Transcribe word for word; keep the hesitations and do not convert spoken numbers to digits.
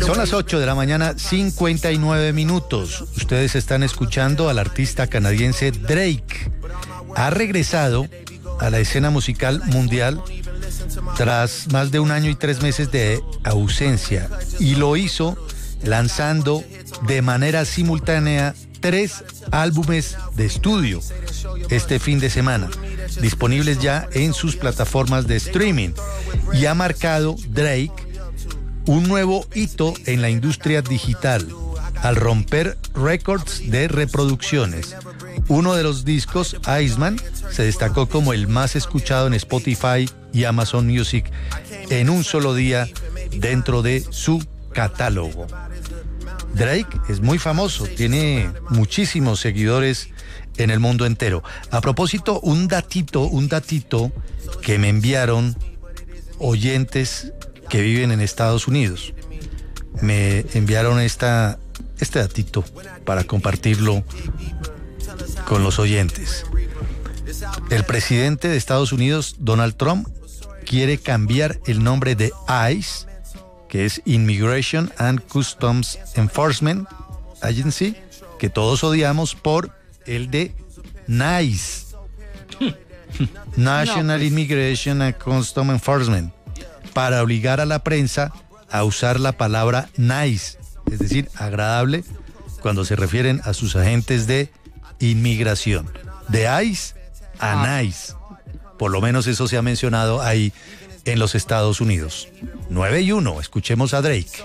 Son las ocho de la mañana, cincuenta y nueve minutos. Ustedes están escuchando al artista canadiense Drake. Ha regresado a la escena musical mundial tras más de un año y tres meses de ausencia, y lo hizo lanzando de manera simultánea tres álbumes de estudio este fin de semana, disponibles ya en sus plataformas de streaming, y ha marcado Drake un nuevo hito en la industria digital al romper récords de reproducciones. Uno de los discos, Iceman, se destacó como el más escuchado en Spotify y Amazon Music en un solo día dentro de su catálogo. Drake es muy famoso, tiene muchísimos seguidores en el mundo entero. A propósito, un datito, un datito que me enviaron oyentes que viven en Estados Unidos. Me enviaron esta, este datito para compartirlo con los oyentes. El presidente de Estados Unidos, Donald Trump, quiere cambiar el nombre de ICE, que es Immigration and Customs Enforcement Agency, que todos odiamos, por el de NICE, National Immigration and Customs Enforcement, para obligar a la prensa a usar la palabra nice, es decir, agradable, cuando se refieren a sus agentes de inmigración. De ICE a NICE. Por lo menos eso se ha mencionado ahí en los Estados Unidos. nueve y uno, escuchemos a Drake.